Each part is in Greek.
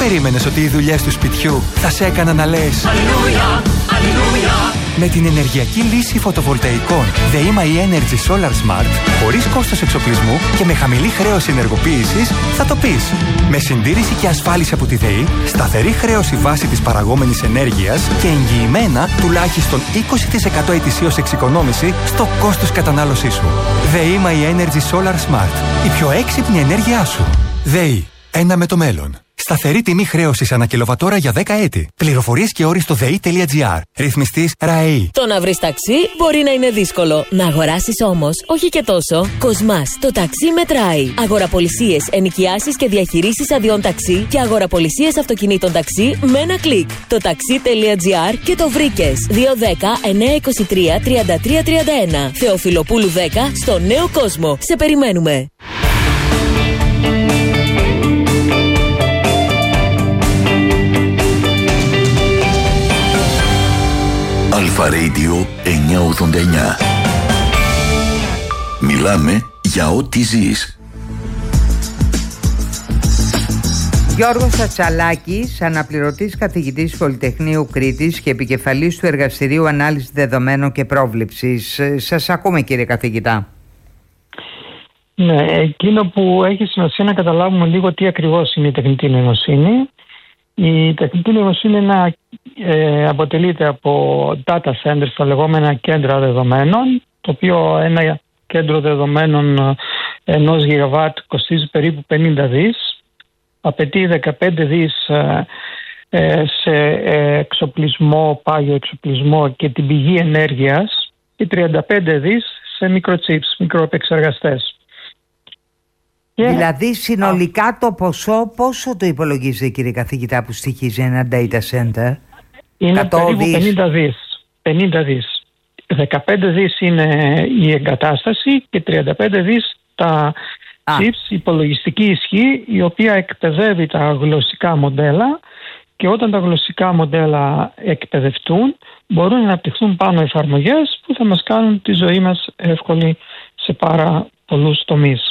περίμενες ότι οι δουλειές του σπιτιού θα σε έκαναν να λες Αλληλούια, Αλληλούια? Με την ενεργειακή λύση φωτοβολταϊκών ΔΕΗ My Energy Solar Smart, χωρίς κόστος εξοπλισμού και με χαμηλή χρέωση ενεργοποίησης, θα το πεις. Με συντήρηση και ασφάλιση από τη ΔΕΗ, σταθερή χρέωση βάση της παραγόμενης ενέργειας και εγγυημένα τουλάχιστον 20% ετησίως εξοικονόμηση στο κόστος κατανάλωσής σου. ΔΕΗ My Energy Solar Smart. Η πιο έξυπνη ενέργειά σου. ΔΕΗ. Ένα με το μέλλον. Σταθερή τιμή χρέωσης ανά κιλοβατόρα για 10 έτη. Πληροφορίες και όροι στο ΔΕΗ.gr. Ρυθμιστής ΡΑΕΗ. Το να βρεις ταξί μπορεί να είναι δύσκολο. Να αγοράσεις όμως, όχι και τόσο. Κοσμάς. Το ταξί μετράει. Αγοραπολισίες, ενοικιάσεις και διαχειρήσεις αδειών ταξί και αγοραπολισίες αυτοκινήτων ταξί με ένα κλικ. Το ταξί.gr και το βρήκες. 210-923-3331. Θεοφιλοπούλου 10 στο Νέο Κόσμο. Σε περιμένουμε. Αλφα Radio 989. Μιλάμε για ό,τι ζεις. Γιώργος Ατσαλάκης, αναπληρωτής καθηγητής Πολυτεχνείου Κρήτης και επικεφαλής του Εργαστηρίου Ανάλυσης Δεδομένων και Πρόβλεψης. Σας ακούμε, κύριε καθηγητά. Ναι, εκείνο που έχει σημασία να καταλάβουμε λίγο τι ακριβώς είναι η τεχνητή νοημοσύνη. Η τεχνητή νοημοσύνη αποτελείται από data centers, τα λεγόμενα κέντρα δεδομένων, το οποίο ένα κέντρο δεδομένων 1 γιγαβάτ κοστίζει περίπου 50 δις, απαιτεί 15 δις σε εξοπλισμό, πάγιο εξοπλισμό και την πηγή ενέργειας και 35 δις σε μικροτσίπς, μικροεπεξεργαστές. Δηλαδή συνολικά το ποσό πόσο το υπολογίζετε, κύριε καθηγητά, που στοιχίζει ένα data center? Είναι περίπου 50 δις. 15 δις είναι η εγκατάσταση και 35 δις τα chips, υπολογιστική ισχύ, η οποία εκπαιδεύει τα γλωσσικά μοντέλα, και όταν τα γλωσσικά μοντέλα εκπαιδευτούν μπορούν να αναπτυχθούν πάνω εφαρμογές που θα μας κάνουν τη ζωή μας εύκολη σε πάρα πολλούς τομείς.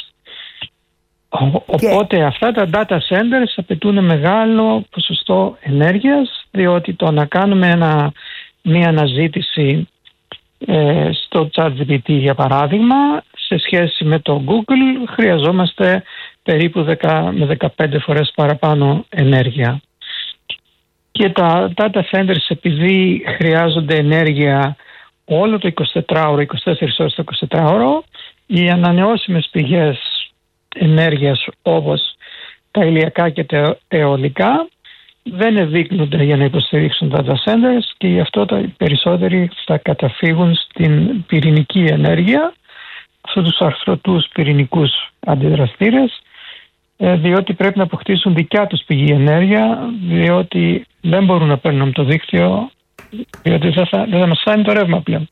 Οπότε αυτά τα data centers απαιτούν μεγάλο ποσοστό ενέργειας, διότι το να κάνουμε μία αναζήτηση στο ChatGPT, για παράδειγμα, σε σχέση με το Google χρειαζόμαστε περίπου 10 με 15 φορές παραπάνω ενέργεια. Και τα data centers, επειδή χρειάζονται ενέργεια όλο το 24ωρο, 24 ώρες το 24ωρο, οι ανανεώσιμες πηγές ενέργειας όπως τα ηλιακά και τα αιωλικά δεν ευδείκνονται για να υποστηρίξουν τα data centers, και γι' αυτό τα περισσότεροι θα καταφύγουν στην πυρηνική ενέργεια, αυτούς τους αρθρωτούς πυρηνικούς αντιδραστήρες, διότι πρέπει να αποκτήσουν δικιά τους πηγή ενέργεια, διότι δεν μπορούν να παίρνουν το δίκτυο, διότι δεν θα μας φτάνει το ρεύμα πλέον.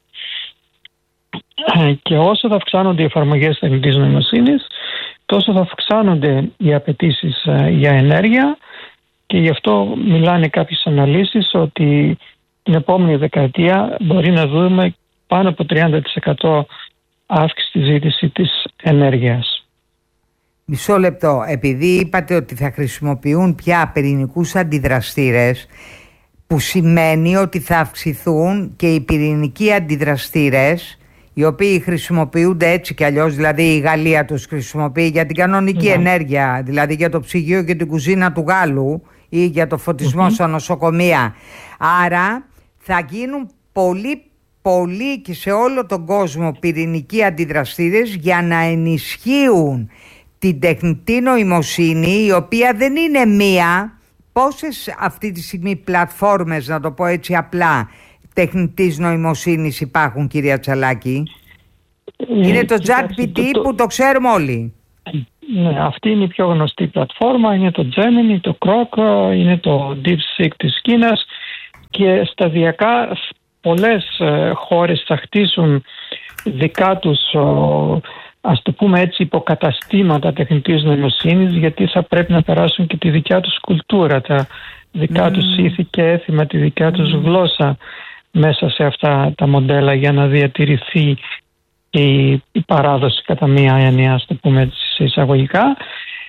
Και όσο θα αυξάνονται οι εφαρμογές τεχνητής νοημοσύνης, τόσο θα αυξάνονται οι απαιτήσεις για ενέργεια, και γι' αυτό μιλάνε κάποιες αναλύσεις ότι την επόμενη δεκαετία μπορεί να δούμε πάνω από 30% αύξηση στη ζήτηση της ενέργειας. Μισό λεπτό. Επειδή είπατε ότι θα χρησιμοποιούν πια πυρηνικούς αντιδραστήρες, που σημαίνει ότι θα αυξηθούν και οι πυρηνικοί αντιδραστήρες, οι οποίοι χρησιμοποιούνται έτσι κι αλλιώς, δηλαδή η Γαλλία τους χρησιμοποιεί για την κανονική ενέργεια, δηλαδή για το ψυγείο και την κουζίνα του Γάλλου ή για το φωτισμό στα νοσοκομεία. Άρα θα γίνουν πολύ και σε όλο τον κόσμο πυρηνικοί αντιδραστήρες για να ενισχύουν την τεχνητή νοημοσύνη, η οποία δεν είναι μία. Πόσες αυτή τη στιγμή πλατφόρμες, να το πω έτσι απλά, τεχνητής νοημοσύνης υπάρχουν, κυρία Τσαλάκη? Είναι το ChatGPT που το ξέρουμε όλοι. Ναι, αυτή είναι η πιο γνωστή πλατφόρμα, είναι το Gemini, το Grok, είναι το DeepSeek της Κίνας, και σταδιακά πολλές χώρες θα χτίσουν δικά τους, ας το πούμε έτσι, υποκαταστήματα τεχνητής νοημοσύνης, γιατί θα πρέπει να περάσουν και τη δικιά τους κουλτούρα, τα δικά τους ήθη και έθιμα, τη δικιά τους γλώσσα μέσα σε αυτά τα μοντέλα, για να διατηρηθεί η παράδοση κατά μία έννοια, ας το πούμε έτσι, σε εισαγωγικά.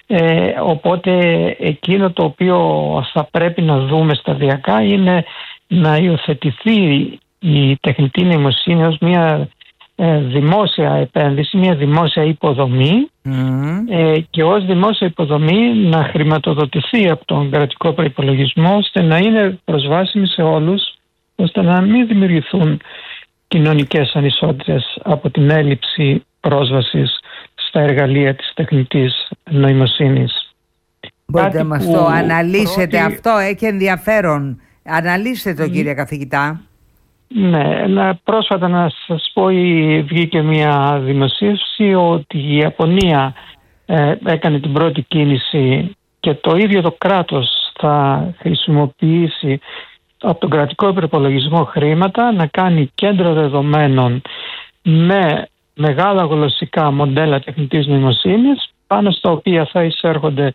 Οπότε εκείνο το οποίο θα πρέπει να δούμε σταδιακά είναι να υιοθετηθεί η τεχνητή νοημοσύνη ως μια δημόσια επένδυση, μια δημόσια υποδομή και ως δημόσια υποδομή να χρηματοδοτηθεί από τον κρατικό προϋπολογισμό, ώστε να είναι προσβάσιμη σε όλους, ώστε να μην δημιουργηθούν κοινωνικές ανισότητες από την έλλειψη πρόσβασης στα εργαλεία της τεχνητής νοημοσύνης. Μπορείτε να μας το αναλύσετε αυτό, έχει ενδιαφέρον. Αναλύστε το, κύριε καθηγητά. Ναι, πρόσφατα να σας πω, βγήκε μια δημοσίευση ότι η Ιαπωνία έκανε την πρώτη κίνηση και το ίδιο το κράτος θα χρησιμοποιήσει από τον κρατικό υπερπολογισμό χρήματα να κάνει κέντρο δεδομένων με μεγάλα γλωσσικά μοντέλα τεχνητής νοημοσύνης, πάνω στα οποία θα εισέρχονται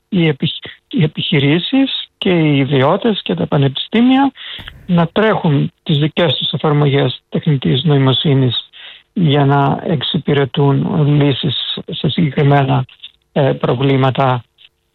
οι επιχειρήσεις και οι ιδιώτες και τα πανεπιστήμια να τρέχουν τις δικές τους εφαρμογές τεχνητής νοημοσύνης για να εξυπηρετούν λύσεις σε συγκεκριμένα προβλήματα.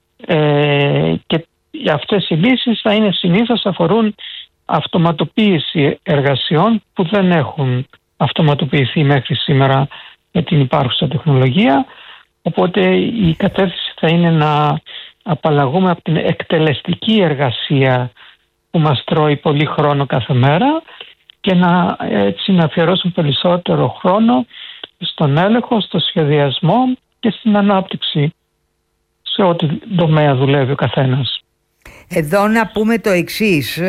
Και αυτές οι λύσεις θα είναι συνήθως αφορούν αυτοματοποίηση εργασιών που δεν έχουν αυτοματοποιηθεί μέχρι σήμερα με την υπάρχουσα τεχνολογία. Οπότε η κατεύθυνση θα είναι να απαλλαγούμε από την εκτελεστική εργασία που μας τρώει πολύ χρόνο κάθε μέρα και να αφιερώσουν περισσότερο χρόνο στον έλεγχο, στο σχεδιασμό και στην ανάπτυξη σε ό,τι τομέα δουλεύει ο καθένας. Εδώ να πούμε το εξής,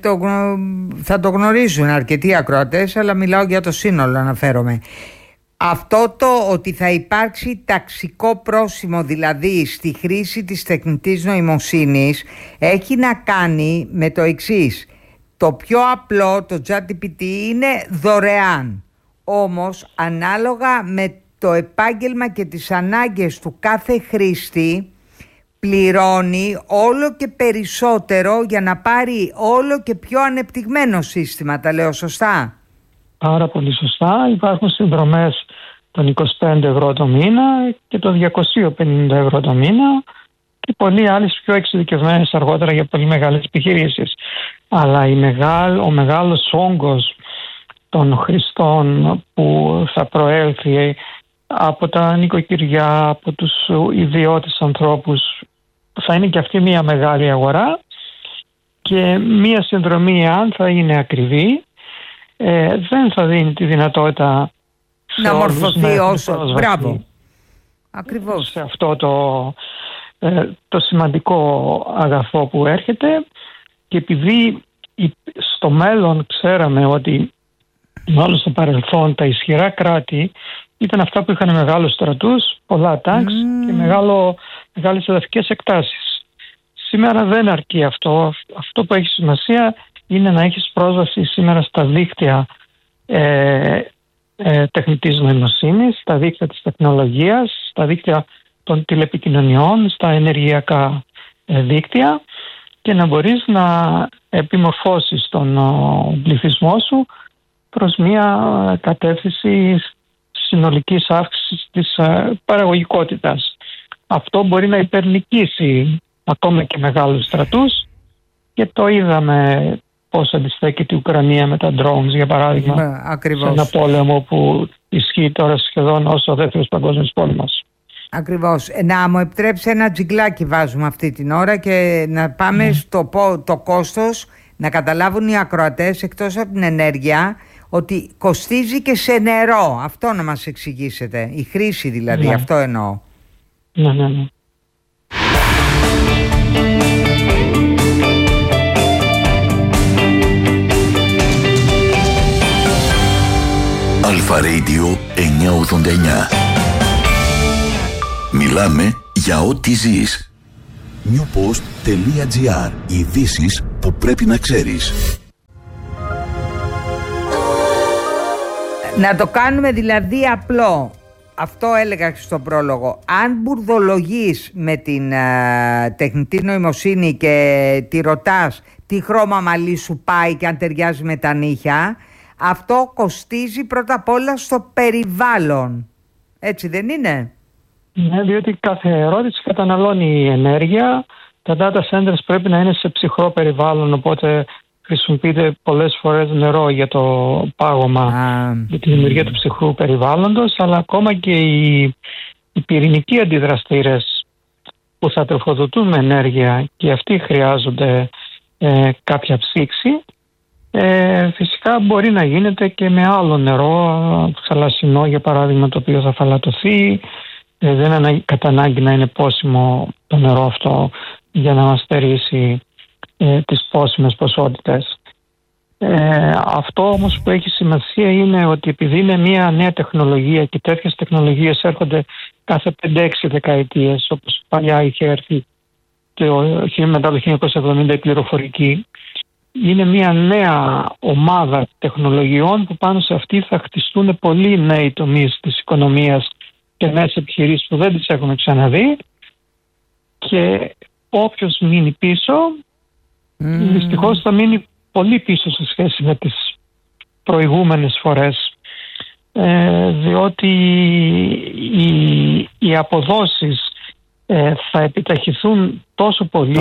θα το γνωρίζουν αρκετοί ακροατές, αλλά μιλάω για το σύνολο, αναφέρομαι. Αυτό το ότι θα υπάρξει ταξικό πρόσημο, δηλαδή στη χρήση της τεχνητής νοημοσύνης, έχει να κάνει με το εξής. Το πιο απλό, το ChatGPT, είναι δωρεάν. Όμως, ανάλογα με το επάγγελμα και τις ανάγκες του κάθε χρήστη, πληρώνει όλο και περισσότερο για να πάρει όλο και πιο ανεπτυγμένο σύστημα. Τα λέω σωστά? Πάρα πολύ σωστά. Υπάρχουν συνδρομές των 25 ευρώ το μήνα και των 250 ευρώ το μήνα και πολλοί άλλες πιο εξειδικευμένες αργότερα για πολύ μεγάλες επιχειρήσεις. Αλλά ο μεγάλος όγκος των χρηστών που θα προέλθει από τα νοικοκυριά, από τους ιδιώτες ανθρώπους, θα είναι και αυτή μια μεγάλη αγορά και μια συνδρομή, αν θα είναι ακριβή, δεν θα δίνει τη δυνατότητα να μορφωθεί όσο. Μπράβο. Ακριβώς. Σε αυτό το σημαντικό αγαθό που έρχεται, και επειδή στο μέλλον ξέραμε ότι μάλλον στο παρελθόν τα ισχυρά κράτη ήταν αυτά που είχαν μεγάλους στρατούς, πολλά τάγκς και μεγάλες εδαφικές εκτάσεις. Σήμερα δεν αρκεί αυτό. Αυτό που έχει σημασία είναι να έχεις πρόσβαση σήμερα στα δίκτυα τεχνητής νοημοσύνης, στα δίκτυα της τεχνολογίας, στα δίκτυα των τηλεπικοινωνιών, στα ενεργειακά δίκτυα, και να μπορείς να επιμορφώσεις τον πληθυσμό σου προς μια κατεύθυνση συνολικής αύξησης της παραγωγικότητας. Αυτό μπορεί να υπερνικήσει ακόμα και μεγάλους στρατούς, και το είδαμε πώς αντιστέκεται η Ουκρανία με τα drones, για παράδειγμα, ακριβώς, σε ένα πόλεμο που ισχύει τώρα σχεδόν όσο ο δεύτερος παγκόσμιος πόλεμος. Ακριβώς. Να μου επιτρέψει ένα τζιγκλάκι βάζουμε αυτή την ώρα και να πάμε το κόστος, να καταλάβουν οι ακροατές, εκτός από την ενέργεια, ότι κοστίζει και σε νερό. Αυτό να μας εξηγήσετε. Η χρήση δηλαδή, αυτό εννοώ. Ναι. Αλφα Radio 989. Μιλάμε για ό,τι ζεις. newpost.gr. Ειδήσεις που πρέπει να ξέρεις. Να το κάνουμε δηλαδή απλό. Αυτό έλεγα στον πρόλογο. Αν μπουρδολογείς με την τεχνητή νοημοσύνη και τη ρωτάς τι χρώμα μαλλί σου πάει και αν ταιριάζει με τα νύχια, αυτό κοστίζει πρώτα απ' όλα στο περιβάλλον. Έτσι δεν είναι? Ναι, διότι κάθε ερώτηση καταναλώνει ενέργεια. Τα data centers πρέπει να είναι σε ψυχρό περιβάλλον, οπότε χρησιμοποιείται πολλές φορές νερό για το πάγωμα, για τη δημιουργία του ψυχρού περιβάλλοντος, αλλά ακόμα και οι πυρηνικοί αντιδραστήρες που θα τροφοδοτούν με ενέργεια και αυτοί χρειάζονται κάποια ψήξη. Φυσικά μπορεί να γίνεται και με άλλο νερό, θαλασσινό για παράδειγμα, το οποίο θα φαλατωθεί. Δεν είναι κατά ανάγκη να είναι πόσιμο το νερό αυτό για να μας στερήσει τις πόσιμες ποσότητες. Αυτό όμως που έχει σημασία είναι ότι επειδή είναι μια νέα τεχνολογία και τέτοιες τεχνολογίες έρχονται κάθε 5-6 δεκαετίες, όπως παλιά είχε έρθει μετά το 1970 η πληροφορική, είναι μια νέα ομάδα τεχνολογιών που πάνω σε αυτή θα χτιστούν πολλοί νέοι τομείς της οικονομίας και νέες επιχειρήσεις που δεν τις έχουμε ξαναδεί, και όποιος μείνει πίσω δυστυχώς θα μείνει πολύ πίσω σε σχέση με τις προηγούμενες φορές, διότι οι αποδόσεις θα επιταχυθούν τόσο πολύ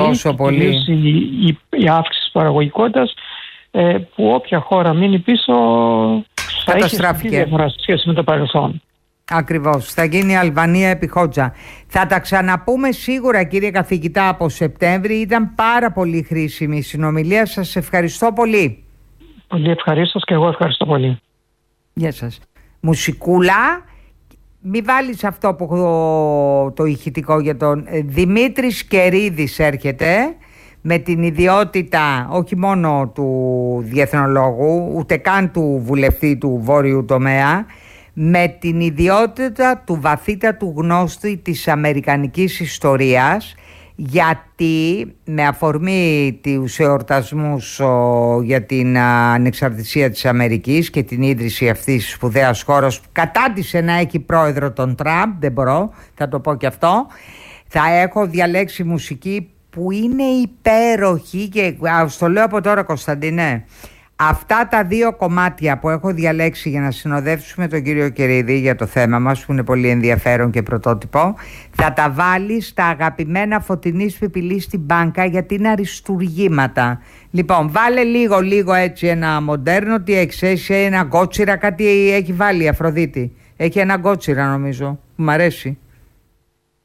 η αύξηση της παραγωγικότητας, που όποια χώρα μείνει πίσω θα έχει διαφορά σε σχέση με το παρελθόν. Ακριβώς, θα γίνει η Αλβανία επί Χότζα. Θα τα ξαναπούμε σίγουρα, κύριε καθηγητά, από Σεπτέμβρη. Ήταν πάρα πολύ χρήσιμη η συνομιλία σας. Ευχαριστώ πολύ. Πολύ ευχαρίστως, και εγώ ευχαριστώ πολύ. Γεια σας. Μουσικούλα. Μη βάλεις αυτό που το ηχητικό για τον Δημήτρης Κερίδης έρχεται με την ιδιότητα όχι μόνο του διεθνολόγου, ούτε καν του βουλευτή του βόρειου τομέα, με την ιδιότητα του βαθύτατου γνώστη της αμερικανικής ιστορίας, γιατί με αφορμή τους εορτασμούς για την ανεξαρτησία της Αμερικής και την ίδρυση αυτής της σπουδαίας χώρας που κατάντησε να έχει πρόεδρο τον Τραμπ, δεν μπορώ, θα το πω και αυτό, θα έχω διαλέξει μουσική που είναι υπέροχη και στο λέω από τώρα, Κωνσταντινέ. Αυτά τα δύο κομμάτια που έχω διαλέξει για να συνοδεύσουμε τον κύριο Κερίδη για το θέμα μας, που είναι πολύ ενδιαφέρον και πρωτότυπο, θα τα βάλει στα αγαπημένα Φωτεινής Πιπηλής στην Μπάνκα, γιατί είναι αριστουργήματα. Λοιπόν, βάλε λίγο έτσι ένα μοντέρνο, τι έχει, ένα γκότσιρα, κάτι έχει βάλει η Αφροδίτη. Έχει ένα γκότσιρα νομίζω, που μ' αρέσει.